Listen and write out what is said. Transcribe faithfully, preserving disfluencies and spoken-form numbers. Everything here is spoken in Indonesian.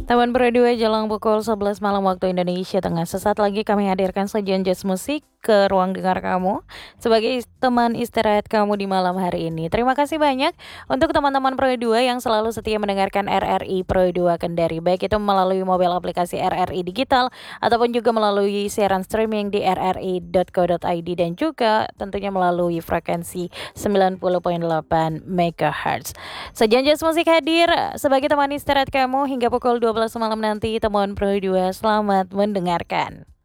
Taman Pro dua jelang pukul sebelas malam waktu Indonesia Tengah. Sesaat lagi kami hadirkan sajian jazz musik ke ruang dengar kamu sebagai is- teman istirahat kamu di malam hari ini. Terima kasih banyak untuk teman-teman Pro dua yang selalu setia mendengarkan R R I Pro dua Kendari, baik itu melalui mobil aplikasi R R I Digital ataupun juga melalui siaran streaming di r r i dot co dot i d dan juga tentunya melalui frekuensi sembilan puluh koma delapan megahertz. Sajian jazz musik hadir sebagai teman istirahat kamu hingga pukul dua belas malam nanti. Temuan Pro dua, selamat mendengarkan.